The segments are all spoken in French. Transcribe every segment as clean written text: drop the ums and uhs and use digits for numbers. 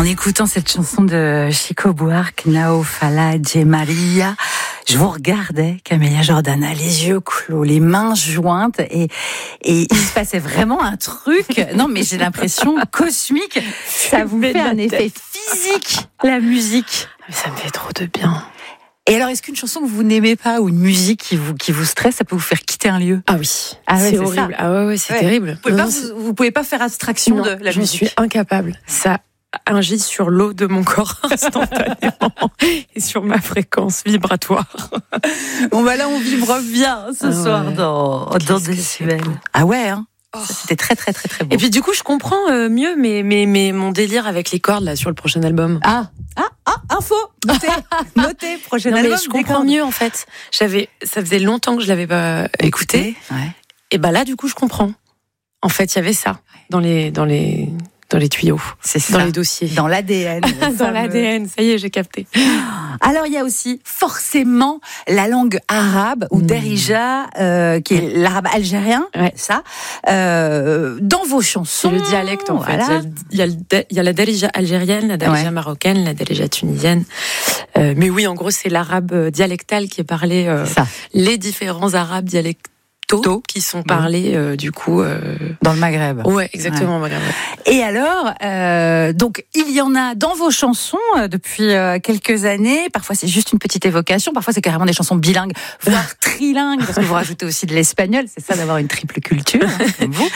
En écoutant cette chanson de Chico Buarque, Nao Fala de Maria, je vous regardais, Camélia Jordana, les yeux clos, les mains jointes, et il se passait vraiment un truc. Non, mais j'ai l'impression cosmique. Ça vous fait un effet physique, la musique. Ça me fait trop de bien. Et alors, est-ce qu'une chanson que vous n'aimez pas ou une musique qui vous stresse, ça peut vous faire quitter un lieu? Ah oui, ouais, c'est horrible. Ça. Ah ouais, c'est terrible. Vous pouvez pas faire abstraction de la musique. Je suis incapable. Ça agit sur l'eau de mon corps instantanément et sur ma fréquence vibratoire. Bon bah là, on vibre bien ce soir dans Décibel. Ah ouais, hein. Ça, c'était très très très très beau. Et puis du coup, je comprends mieux mais mon délire avec les cordes là sur le prochain album. Info. Notez prochain album. Mais je comprends mieux en fait. Ça faisait longtemps que je l'avais pas écouté. Ouais. Et bah là, du coup, je comprends. En fait, il y avait ça dans les tuyaux, c'est ça, dans les dossiers, dans l'ADN. Dans l'ADN, ça y est, j'ai capté. Alors il y a aussi forcément la langue arabe ou Darija, qui est l'arabe algérien, ça. Dans vos chansons, c'est le dialecte en fait. Voilà. Il y a la Darija algérienne, la Darija marocaine, la Darija tunisienne. Mais oui, en gros, c'est l'arabe dialectal qui est parlé. Les différents arabes dialectaux qui sont parlés du coup dans le Maghreb. Ouais, exactement, Maghreb. Et alors, donc il y en a dans vos chansons depuis quelques années. Parfois c'est juste une petite évocation, parfois c'est carrément des chansons bilingues, voire trilingues, parce que vous rajoutez aussi de l'espagnol. C'est ça d'avoir une triple culture, comme vous.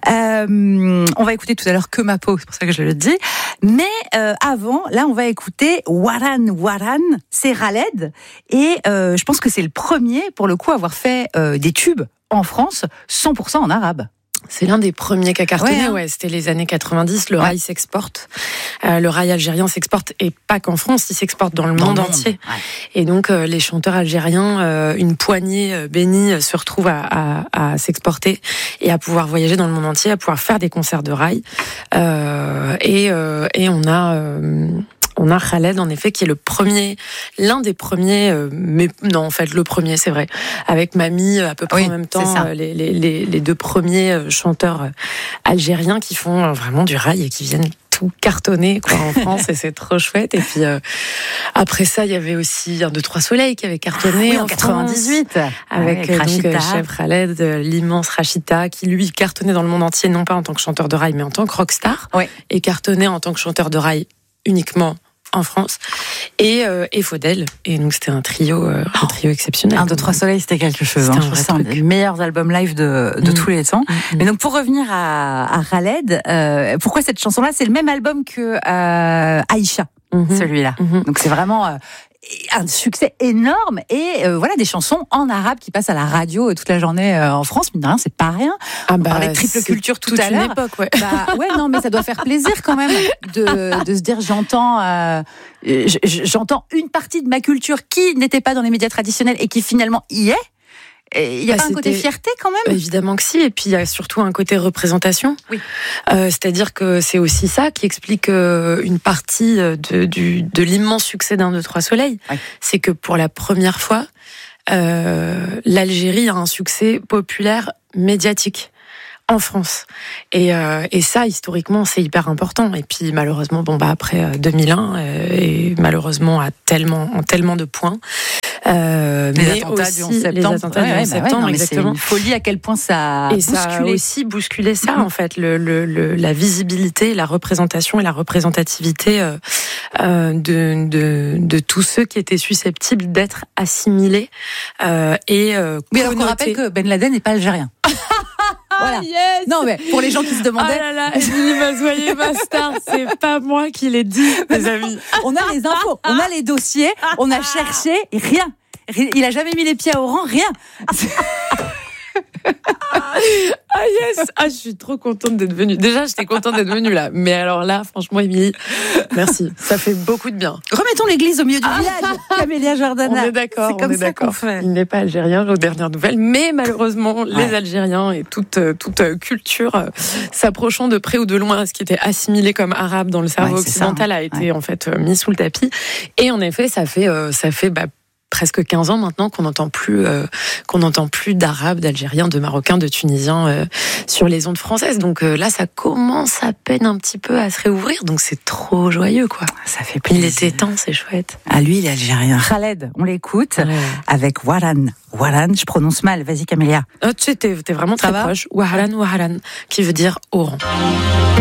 On va écouter tout à l'heure Que ma peau, c'est pour ça que je le dis. Mais avant, là, on va écouter Waran Waran. C'est Khaled, et je pense que c'est le premier, pour le coup, à avoir fait des tubes en France, 100% en arabe. C'est l'un des premiers qui a cartonné, c'était les années 90, le rail s'exporte. Le rail algérien s'exporte, et pas qu'en France, il s'exporte dans le monde entier. Ouais. Et donc, les chanteurs algériens, une poignée bénie, se retrouvent à s'exporter et à pouvoir voyager dans le monde entier, à pouvoir faire des concerts de rail. Et on a Khaled, en effet, qui est l'un des premiers, mais non, en fait, le premier, c'est vrai, avec Mamie, à peu près en même temps, les deux premiers chanteurs algériens qui font vraiment du rail et qui viennent tout cartonner en France, et c'est trop chouette. Et puis après ça, il y avait aussi 1, 2, 3 Soleil qui avait cartonné en 98 avec donc Chef Khaled, l'immense Rachita, qui lui cartonnait dans le monde entier, non pas en tant que chanteur de rail, mais en tant que rockstar, et cartonnait en tant que chanteur de rail uniquement en France, et Faudel, et donc c'était un trio exceptionnel. 1, 2, 3 Soleil, c'était quelque chose. C'est un des meilleurs albums live de tous les temps. Mais donc pour revenir à Khaled, pourquoi cette chanson-là? C'est le même album que Aïcha, celui-là. Donc c'est vraiment un succès énorme, et voilà, des chansons en arabe qui passent à la radio toute la journée en France. Mine de rien, c'est pas rien. On parlait de triple culture tout à l'heure. Non, mais ça doit faire plaisir quand même de se dire j'entends une partie de ma culture qui n'était pas dans les médias traditionnels et qui finalement y est. Il y a pas un côté fierté quand même? Évidemment que si, et puis il y a surtout un côté représentation. Oui. C'est-à-dire que c'est aussi ça qui explique une partie de l'immense succès d'1, 2, 3 Soleil. Oui. C'est que pour la première fois, l'Algérie a un succès populaire médiatique en France. Et ça, historiquement, c'est hyper important. Et puis, malheureusement, après 2001, et malheureusement, en tellement de points. Les attentats du 11 septembre. Les attentats du 11 septembre, exactement. C'est une folie à quel point ça a bousculé. Ça a aussi bousculé ça, en fait. La visibilité, la représentation et la représentativité de tous ceux qui étaient susceptibles d'être assimilés. Mais alors qu'on rappelle que Ben Laden n'est pas algérien. Voilà. Yes. Non, mais pour les gens qui se demandaient. Ah là là, Émilie Mazoyer, ma star, c'est pas moi qui l'ai dit, mes amis. On a les infos, on a les dossiers, on a cherché, et rien. Il a jamais mis les pieds à Oran, rien. Ah yes. Je suis trop contente d'être venue. Déjà, j'étais contente d'être venue là. Mais alors là, franchement, Émilie, merci. Ça fait beaucoup de bien. Remettons l'église au milieu du village, Camélia Jordana. On est d'accord. C'est comme ça qu'on fait. Il n'est pas algérien, aux dernières nouvelles. Mais malheureusement, les Algériens et toute culture s'approchant de près ou de loin à ce qui était assimilé comme arabe dans le cerveau occidental a été en fait mis sous le tapis. Et en effet, ça fait presque 15 ans maintenant qu'on n'entend plus d'Arabes, d'Algériens, de Marocains, de Tunisiens sur les ondes françaises. Donc là, ça commence à peine un petit peu à se réouvrir. Donc c'est trop joyeux, quoi. Ça fait plaisir. Il était temps, c'est chouette. Ah, lui, il est algérien. Khaled, on l'écoute avec Waran. Waran, je prononce mal. Vas-y, Camélia. Tu sais, t'es vraiment très proche. Waran, qui veut dire Oran.